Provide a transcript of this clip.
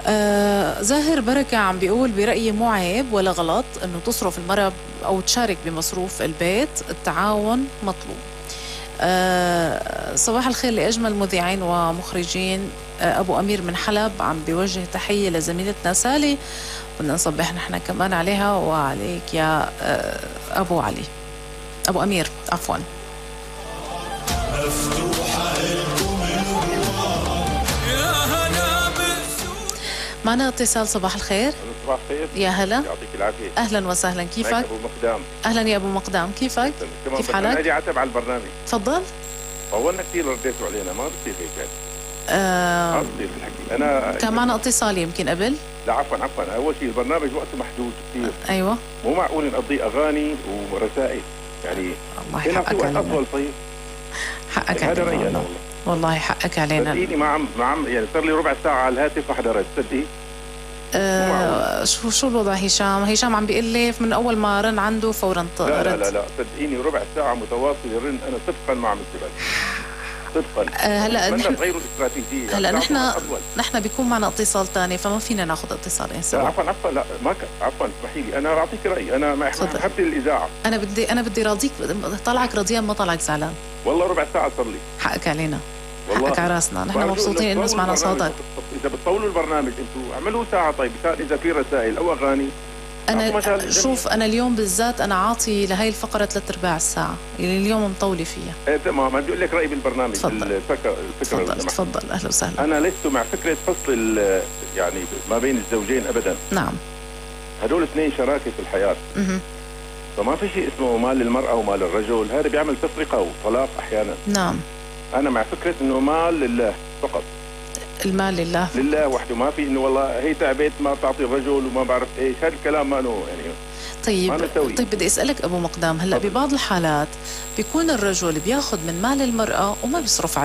زاهر بركة عم بيقول برأيي مو عيب ولا غلط انه تصرف المرأة او تشارك بمصروف البيت، التعاون مطلوب. صباح الخير لأجمل مذيعين ومخرجين. أبو أمير من حلب عم بيوجه تحية لزميلتنا سالي، بدنا نصبح نحن كمان عليها وعليك يا أبو علي، أبو أمير عفوا. معنا اتصال. صباح الخير. صباح الخير. يا هلا. يعطيك العافية. أهلا وسهلا، كيفك؟ أبو مقدام. أهلا يا أبو مقدام، كيفك؟ كيف حالك؟ أنا لي عتب على البرنامج. تفضل. طولنا كثير رديتوا علينا، ما بصير هيك يعني. ما بصير الحكي. أنا كان معنا اتصال يمكن قبل. لا عفوا، أول شيء البرنامج وقته محدود كثير. أيوة. مو معقول نقضي أغاني ورسائل يعني. الله حقك علينا. أطول طيب. حقك هذا علينا رأيي أنا والله. والله حقك علينا. صدقيني ما عم يعني صار لي ربع ساعة على الهاتف ما حدا رد، صدقي. شو الوضع هشام عم بيقول لي من اول ما رن عنده فورا رد. لا صدقيني ربع ساعه متواصل يرن، انا صدقا ما عم بنتبه صدقا. هلا نغيروا الاستراتيجيه. هلا نحن بيكون معنا اتصال ثاني فما فينا ناخذ اتصالين سوا. عفوا لا ما عفوا اسمحي لي، انا بعطيك رايي، انا ما حبيت الاذاعه. انا بدي راضيك، طلعك رضيان ما طلعك زعلان. والله ربع ساعه صار لي. حقك علينا والله. حقك على راسنا، نحن مبسوطين انه سمعنا صوتك. اذا بتطولوا البرنامج انتم اعملوا ساعه طيب، اذا في رسائل او اغاني. شوف انا اليوم بالذات انا عاطي لهي الفقره 3/4 الساعه اللي اليوم مطوله فيها. ايه تمام، بدي اقول لك رايي بالبرنامج. تفضل اهلا وسهلا. انا لست مع فكره فصل يعني ما بين الزوجين ابدا. نعم. هدول اثنين شراكه في الحياه. فما في شيء اسمه مال للمراه ومال للرجل، هذا بيعمل تفرقه وطلاق احيانا. نعم. انا مع فكره انه مال لله فقط. المال لله وحده، ما في انه والله هي تعبت ما بتعطي الرجل وما بعرف ايش، هذا الكلام ما انه يعني. طيب بدي اسالك ابو مقدام، هلا ببعض الحالات بيكون الرجل بياخذ من مال المراه وما بيصرف عليها.